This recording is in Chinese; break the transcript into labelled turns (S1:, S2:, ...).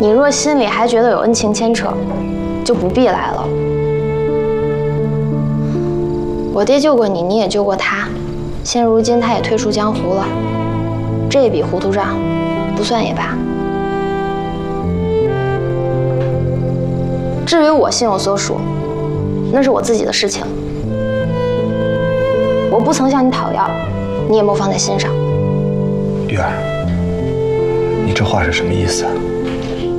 S1: 你若心里还觉得有恩情牵扯，就不必来了。我爹救过你，你也救过他，现如今他也退出江湖了，这笔糊涂账不算也罢。至于我心有所属，那是我自己的事情，我不曾向你讨要，你也莫放在心上。
S2: 玉儿，你这话是什么意思啊？